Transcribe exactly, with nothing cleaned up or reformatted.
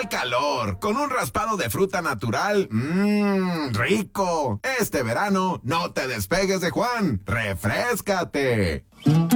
¡Qué calor! Con un raspado de fruta natural. ¡Mmm! ¡Rico! Este verano no te despegues de Juan. ¡Refréscate!